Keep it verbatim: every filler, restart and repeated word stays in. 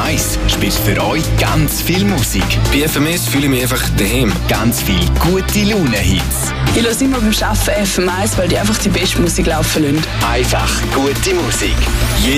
eins spielt für euch ganz viel Musik. Bei F M S fühle ich mich einfach daheim. Ganz viel gute Laune-Hits. Ich höre immer beim Arbeiten F M eins, weil die einfach die beste Musik laufen lassen. Einfach gute Musik.